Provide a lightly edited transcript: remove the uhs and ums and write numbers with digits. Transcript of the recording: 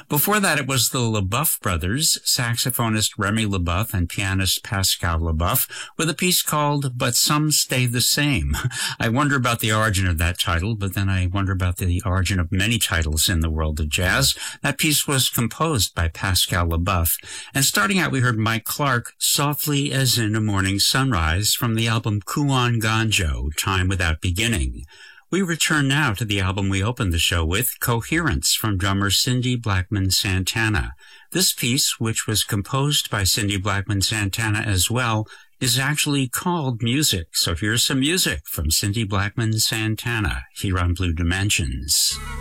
Before that, it was the LaBeouf brothers, saxophonist Remy LaBeouf and pianist Pascal LaBeouf, with a piece called But Some Stay the Same. I wonder about the origin of that title, but then I wonder about the origin of many titles in the world of jazz. That piece was composed by Pascal LaBeouf. And starting out, we heard Mike Clark, Softly as in a Morning Sunrise, from the album Kuon Ganjo, Time Without Beginning. We return now to the album we opened the show with, Coherence, from drummer Cindy Blackman Santana. This piece, which was composed by Cindy Blackman Santana as well, is actually called Music. So here's some music from Cindy Blackman Santana here on Blue Dimensions.